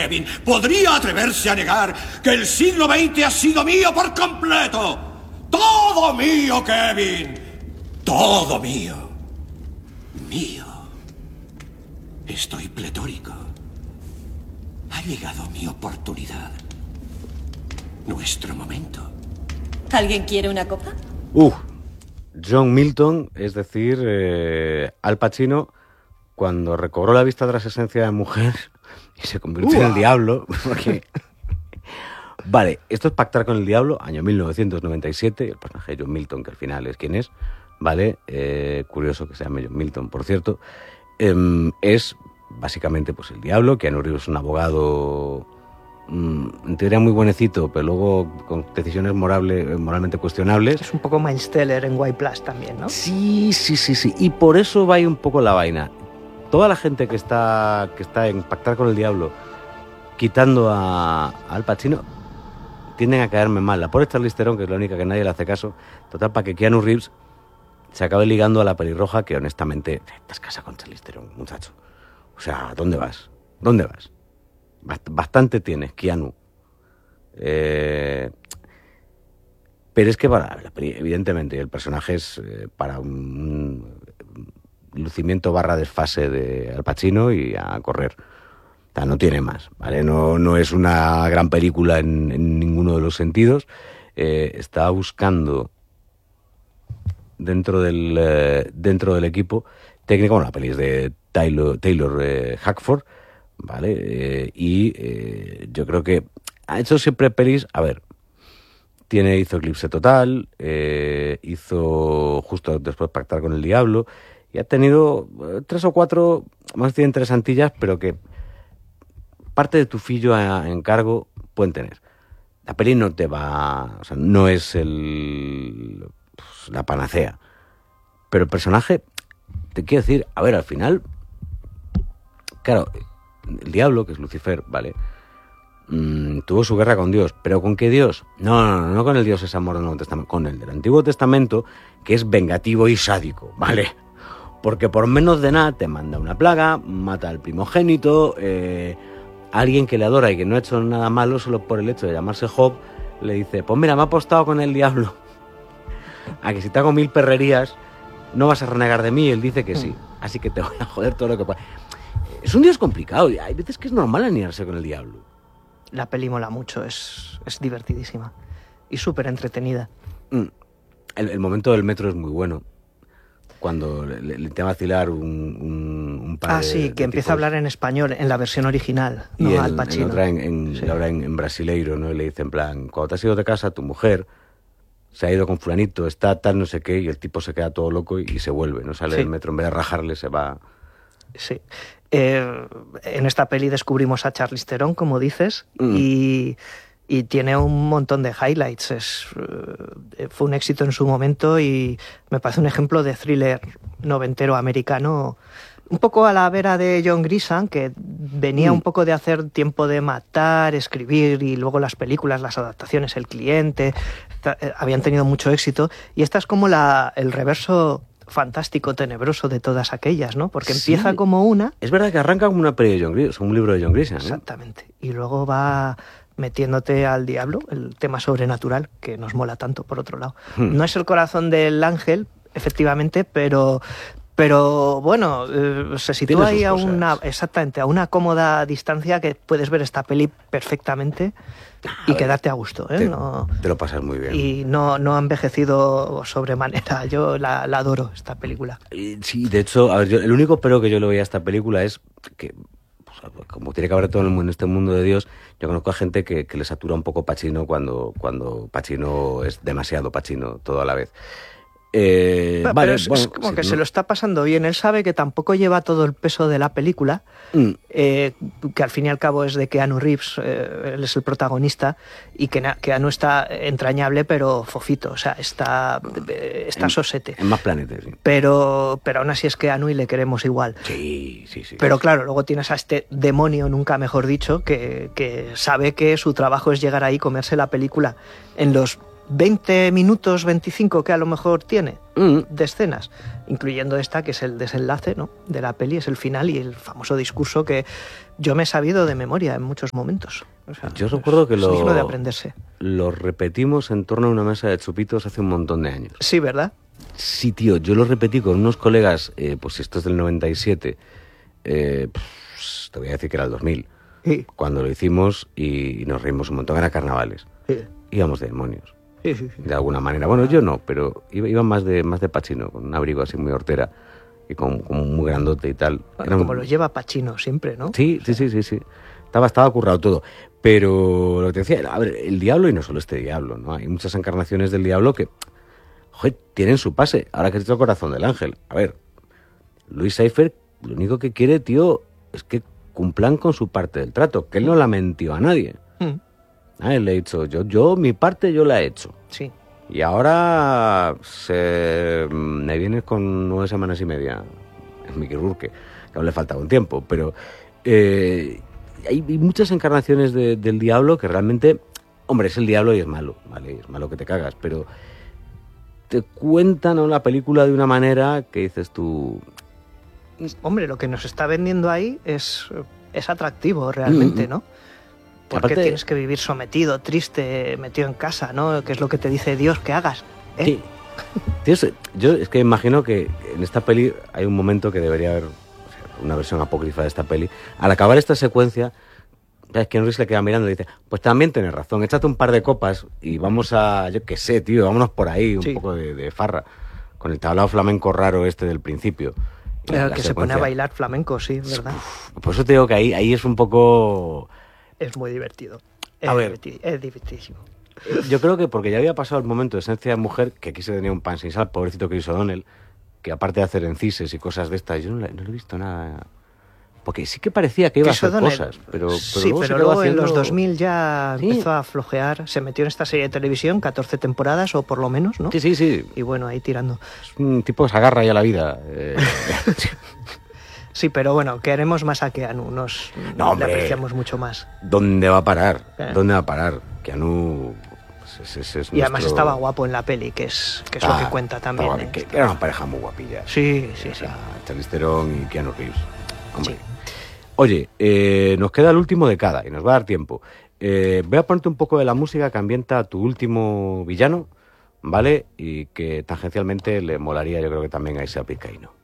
Kevin podría atreverse a negar que el siglo XX ha sido mío por completo? ¡Todo mío, Kevin! ¡Todo mío! Mío. Estoy pletórico. Ha llegado mi oportunidad. Nuestro momento. ¿Alguien quiere una copa? John Milton, es decir, Al Pacino, cuando recobró la vista tras esencia de mujer y se convirtió en el diablo. Porque... Vale, esto es Pactar con el Diablo, año 1997, el personaje de John Milton, que al final es quien es, ¿vale? Curioso que se llame John Milton, por cierto. Es básicamente pues el diablo. Keanu Reeves es un abogado en teoría muy buenecito, pero luego con decisiones moralmente cuestionables. Es un poco Miles Teller en White Plus también, ¿no? Sí. Y por eso va ahí un poco la vaina. Toda la gente que está en Pactar con el Diablo, quitando a Al Pacino, tienden a caerme mal. La pobre Charlize Theron, que es la única que nadie le hace caso. Total, para que Keanu Reeves se acabe ligando a la pelirroja, que honestamente, estás casado con Charlize Theron, muchacho. O sea, ¿dónde vas? Bastante tienes, Keanu. Pero es que evidentemente el personaje es para un lucimiento / desfase de Al Pacino y a correr. O sea, no tiene más, ¿vale? No es una gran película en ninguno de los sentidos. Estaba buscando dentro del equipo técnico. Bueno, la peli es de Taylor Hackford, ¿vale? Yo creo que ha hecho siempre pelis. A ver, hizo Eclipse Total, hizo justo después Pactar con el Diablo, y ha tenido 3 o 4 más bien interesantillas, pero que parte de tu fillo a encargo pueden tener. La peli no te va... O sea, no es la panacea. Pero el personaje, te quiero decir, a ver, al final... Claro, el diablo, que es Lucifer, ¿vale? Tuvo su guerra con Dios. ¿Pero con qué Dios? No con el Dios ese amor del Nuevo Testamento. Con el del Antiguo Testamento, que es vengativo y sádico, ¿vale? Porque por menos de nada te manda una plaga, mata al primogénito... alguien que le adora y que no ha hecho nada malo solo por el hecho de llamarse Job, le dice, pues mira, me ha apostado con el diablo a que si te hago 1000 perrerías no vas a renegar de mí. Y él dice que sí, así que te voy a joder todo lo que pueda. Es un dios complicado y hay veces que es normal alinearse con el diablo. La peli mola mucho, es divertidísima y súper entretenida. El momento del metro es muy bueno. Cuando le intenta vacilar un par de que empieza a hablar en español, en la versión original, no Al Pacino. Y otra en brasileiro, ¿no? Y le dice en plan, cuando te has ido de casa, tu mujer se ha ido con fulanito, está tal no sé qué, y el tipo se queda todo loco y se vuelve, no sale del metro, en vez de rajarle se va... Sí. En esta peli descubrimos a Charlize Theron, como dices, y tiene un montón de highlights. Fue un éxito en su momento y me parece un ejemplo de thriller noventero americano, un poco a la vera de John Grisham, que venía un poco de hacer Tiempo de matar, escribir, y luego las películas, las adaptaciones, El cliente, habían tenido mucho éxito, y esta es como el reverso fantástico, tenebroso de todas aquellas, ¿no? Porque empieza como una... Es verdad que arranca como una peli de John Grisham, un libro de John Grisham, ¿no? Exactamente. Y luego va metiéndote al diablo, el tema sobrenatural, que nos mola tanto, por otro lado. No es el corazón del ángel, efectivamente, pero bueno, se sitúa ahí a una cómoda distancia que puedes ver esta peli perfectamente y quedarte a gusto, ¿eh? Te lo pasas muy bien. Y no ha envejecido sobremanera. Yo la adoro, esta película. Sí, de hecho, a ver, el único pero que yo le veía a esta película es que, como tiene que haber todo en este mundo de Dios, yo conozco a gente que le satura un poco Pacino cuando Pacino es demasiado Pacino todo a la vez. Pero es como que se lo está pasando bien. Él sabe que tampoco lleva todo el peso de la película, que al fin y al cabo es de Keanu Reeves, él es el protagonista, y que Keanu está entrañable pero fofito, o sea, está sosete. En más planetas, sí. Pero aún así es Keanu y le queremos igual. Sí. Pero claro, luego tienes a este demonio, nunca mejor dicho, que sabe que su trabajo es llegar ahí, comerse la película en los 20 minutos, 25 que a lo mejor tiene de escenas, incluyendo esta que es el desenlace, ¿no?, de la peli, es el final y el famoso discurso que yo me he sabido de memoria en muchos momentos. O sea, yo recuerdo que es digno de aprenderse. Lo repetimos en torno a una mesa de chupitos hace un montón de años. Sí, ¿verdad? Sí, tío, yo lo repetí con unos colegas, pues esto es del 97, pues, te voy a decir que era el 2000, Sí. cuando lo hicimos y nos reímos un montón, era carnavales. Sí. Íbamos de demonios. Sí. De alguna manera. Bueno, yo no, pero iba más de Pacino, con un abrigo así muy hortera y con muy grandote y tal. Bueno, como lo lleva Pacino siempre, ¿no? Sí. Estaba currado todo. Pero lo que te decía, a ver, el diablo, y no solo este diablo, ¿no? Hay muchas encarnaciones del diablo que, joder, tienen su pase. Ahora que has dicho el corazón del ángel. A ver, Luis Seifert lo único que quiere, tío, es que cumplan con su parte del trato, que él no la mentió a nadie. Él le ha dicho, yo mi parte yo la he hecho. Sí. Y ahora me vienes con 9 semanas y media en Mickey Rourke, que aún le falta un tiempo, pero hay muchas encarnaciones del diablo que realmente, hombre, es el diablo y es malo, ¿vale? Es malo que te cagas, pero te cuentan, ¿no?, la película de una manera que dices tú... Hombre, lo que nos está vendiendo ahí es atractivo realmente, ¿no? Porque Aparte, tienes que vivir sometido, triste, metido en casa, ¿no? Que es lo que te dice Dios que hagas. Sí. Tío, yo es que imagino que en esta peli hay un momento que debería haber, o sea, una versión apócrifa de esta peli. Al acabar esta secuencia, es que Henry se le queda mirando y dice, pues también tienes razón, échate un par de copas y vamos a, yo qué sé, tío, vámonos por ahí, un poco de farra, con el tablao flamenco raro este del principio. El que se pone a bailar flamenco, sí, ¿verdad? Por eso te digo que ahí es un poco... Es muy divertido. Es divertidísimo. Yo creo que porque ya había pasado el momento de esencia de mujer, que aquí se tenía un pan sin sal, pobrecito Chris O'Donnell, que aparte de hacer encises y cosas de estas, yo no le he visto nada. Porque sí que parecía que iba a hacer cosas, pero sí, pero luego en los 2000 ya empezó a flojear, se metió en esta serie de televisión, 14 temporadas o por lo menos, ¿no? Sí. Y bueno, ahí tirando. Es un tipo que se agarra ya a la vida. Sí, pero bueno, queremos más a Keanu, le apreciamos mucho más. ¿Dónde va a parar? ¿Dónde va a parar? Keanu... y además estaba guapo en la peli, que es lo que cuenta también. Que era una pareja muy guapilla. Sí. Charlize Theron y Keanu Reeves. Hombre. Sí. Oye, nos queda el último de cada y nos va a dar tiempo. Voy a ponerte un poco de la música que ambienta a tu último villano, ¿vale? Y que tangencialmente le molaría, yo creo que también a Isaac Vizcaíno.